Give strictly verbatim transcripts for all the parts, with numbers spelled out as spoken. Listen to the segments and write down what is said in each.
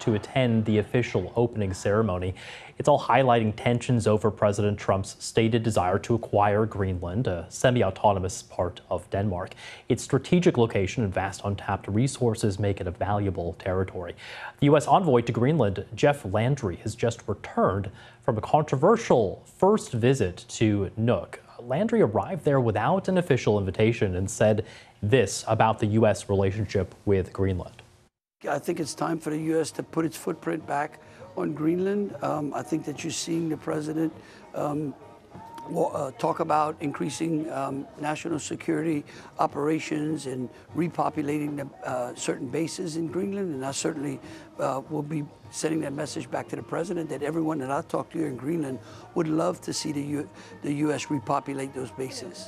to attend the official opening ceremony. It's all highlighting tensions over President Trump's stated desire to acquire Greenland, a semi-autonomous part of Denmark. Its strategic location and vast untapped resources make it a valuable territory. The U S envoy to Greenland, Jeff Landry, has just returned from a controversial first visit to Nuuk. Landry arrived there without an official invitation and said this about the U S relationship with Greenland. I think it's time for the U S to put its footprint back on Greenland. Um, I think that you're seeing the president um, uh, talk about increasing um, national security operations and repopulating the, uh, certain bases in Greenland. And I certainly uh, will be sending that message back to the president that everyone that I talk to here in Greenland would love to see the, U the U S repopulate those bases.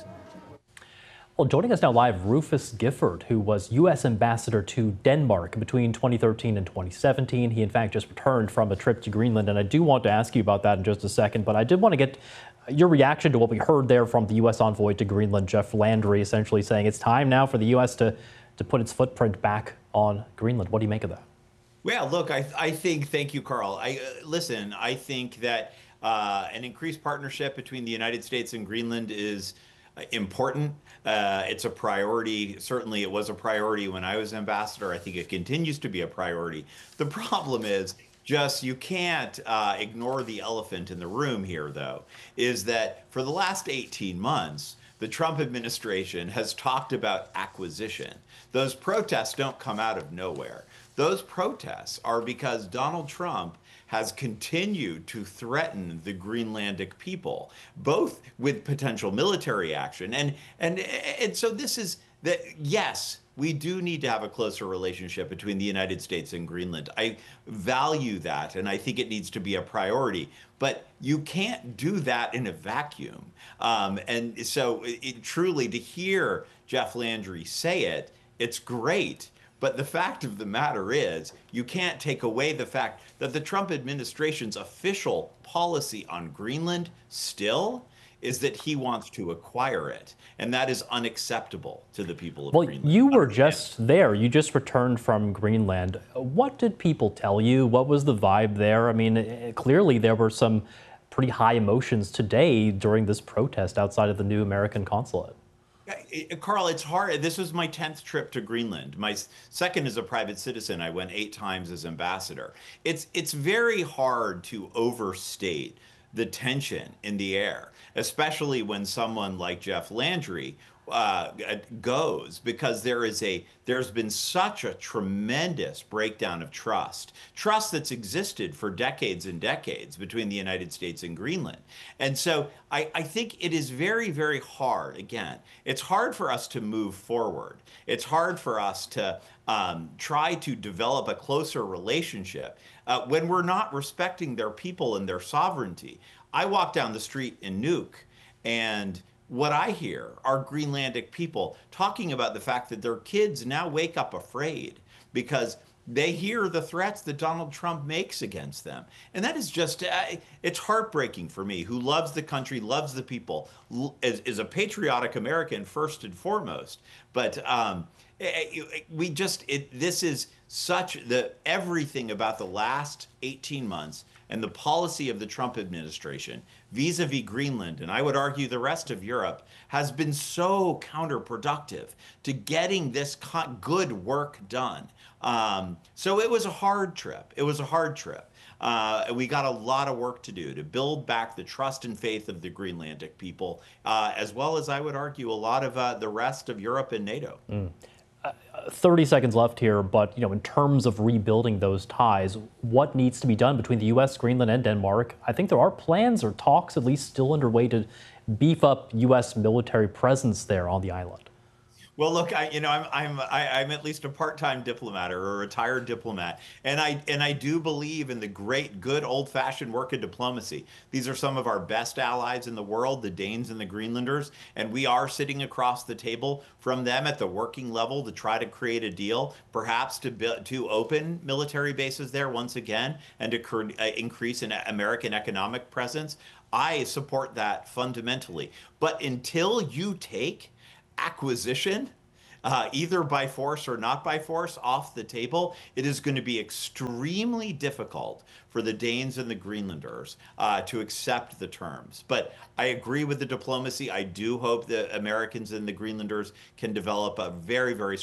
Well, joining us now live, Rufus Gifford, who was U S ambassador to Denmark between twenty thirteen and twenty seventeen. He, in fact, just returned from a trip to Greenland, and I do want to ask you about that in just a second, but I did want to get your reaction to what we heard there from the U S envoy to Greenland, Jeff Landry, essentially saying it's time now for the U S to, to put its footprint back on Greenland. What do you make of that? Well, look, I, I think, thank you, Carl. I uh, listen, I think that uh, an increased partnership between the United States and Greenland is important. Uh, it's a priority. Certainly it was a priority when I was ambassador. I think it continues to be a priority. The problem is just you can't uh, ignore the elephant in the room here, though, is that for the last eighteen months, the Trump administration has talked about acquisition. Those protests don't come out of nowhere. Those protests are because Donald Trump has continued to threaten the Greenlandic people, both with potential military action. And, and, and so this is that, yes, we do need to have a closer relationship between the United States and Greenland. I value that, and I think it needs to be a priority. But you can't do that in a vacuum. Um, and so it, truly, to hear Jeff Landry say it, it's great. But the fact of the matter is, you can't take away the fact that the Trump administration's official policy on Greenland still is that he wants to acquire it. And that is unacceptable to the people of well, Greenland. Well, you were just there. You just returned from Greenland. What did people tell you? What was the vibe there? I mean, clearly there were some pretty high emotions today during this protest outside of the new American consulate. Carl, it's hard. This was my tenth trip to Greenland. My second as a private citizen. I went eight times as ambassador. It's, it's very hard to overstate the tension in the air, especially when someone like Jeff Landry uh, goes, because there is a there's been such a tremendous breakdown of trust, trust that's existed for decades and decades between the United States and Greenland. And so I, I think it is very, very hard. Again, it's hard for us to move forward. It's hard for us to um, try to develop a closer relationship uh, when we're not respecting their people and their sovereignty. I walk down the street in Nuuk, and what I hear are Greenlandic people talking about the fact that their kids now wake up afraid because they hear the threats that Donald Trump makes against them. And that is just, uh, it's heartbreaking for me, who loves the country, loves the people, is, is a patriotic American first and foremost. But um, we just, it, this is such, the everything about the last eighteen months and the policy of the Trump administration vis-a-vis Greenland, and I would argue the rest of Europe, has been so counterproductive to getting this good work done. Um, so it was a hard trip. It was a hard trip. Uh, we got a lot of work to do to build back the trust and faith of the Greenlandic people, uh, as well as, I would argue, a lot of uh, the rest of Europe and NATO. Mm. thirty seconds left here, but you know, in terms of rebuilding those ties, what needs to be done between the U S, Greenland, and Denmark? I think there are plans or talks at least still underway to beef up U S military presence there on the island. Well, look, I, you know, I'm I'm I, I'm at least a part-time diplomat or a retired diplomat, and I and I do believe in the great, good, old-fashioned work of diplomacy. These are some of our best allies in the world, the Danes and the Greenlanders, and we are sitting across the table from them at the working level to try to create a deal, perhaps to build, to open military bases there once again, and to cr- uh, increase an American economic presence. I support that fundamentally, but until you take acquisition uh, either by force or not by force, off the table, it is going to be extremely difficult for the Danes and the Greenlanders uh, to accept the terms. But I agree with the diplomacy. I do hope the Americans and the Greenlanders can develop a very, very